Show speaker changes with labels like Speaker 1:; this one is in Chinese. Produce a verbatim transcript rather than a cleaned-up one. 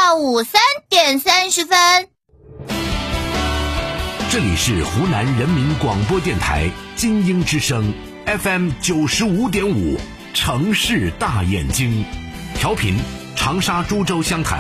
Speaker 1: 下午三点三十分。
Speaker 2: 这里是湖南人民广播电台金鹰之声 F M 九十五点五，城市大眼睛，调频长沙株洲湘潭。